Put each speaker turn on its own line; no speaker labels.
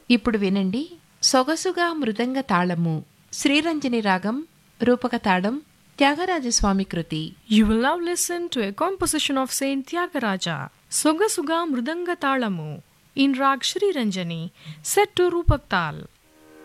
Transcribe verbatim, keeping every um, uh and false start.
ఇప్పుడు వినండి సొగసుగా మృదంగ తాళము శ్రీరంజని రాగం రూపక తాళం త్యాగరాజస్వామి కృతి.
You will now listen to a composition of Saint Tyagaraja, Soga Suga Mridanga Talamu, in Rag Shri Ranjani, set to Rupak Tal.